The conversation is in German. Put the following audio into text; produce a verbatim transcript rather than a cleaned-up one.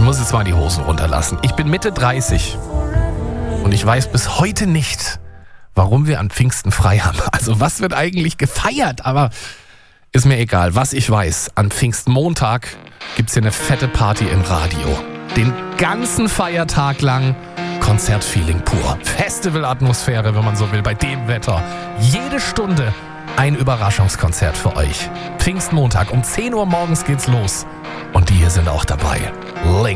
muss jetzt mal die Hosen runterlassen. Ich bin Mitte dreißig und ich weiß bis heute nicht, warum wir an Pfingsten frei haben. Also was wird eigentlich gefeiert? Aber ist mir egal. Was ich weiß, an Pfingstmontag gibt es hier eine fette Party im Radio. Den ganzen Feiertag lang Konzertfeeling pur. Festivalatmosphäre, wenn man so will, bei dem Wetter. Jede Stunde ein Überraschungskonzert für euch. Pfingstmontag um zehn Uhr morgens geht's los. Und die hier sind auch dabei. Link.